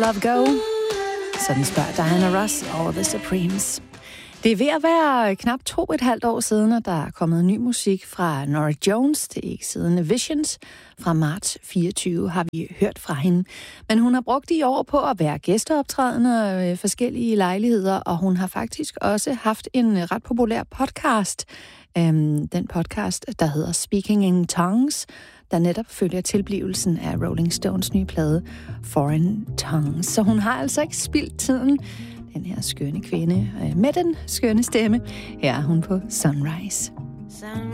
Love Go. Sådan spørger Diana Ross over The Supremes. Det er ved at være knap 2,5 år siden, at der er kommet ny musik fra Norah Jones. Det er ikke siden Visions. Fra marts 24 har vi hørt fra hende. Men hun har brugt de år på at være gæsteoptrædende forskellige lejligheder, og hun har faktisk også haft en ret populær podcast. Den podcast, der hedder Speaking in Tongues, der netop følger tilblivelsen af Rolling Stones nye plade Foreign Tongues. Så hun har altså ikke spildt tiden, den her skønne kvinde med den skønne stemme. Her er hun på Sunrise.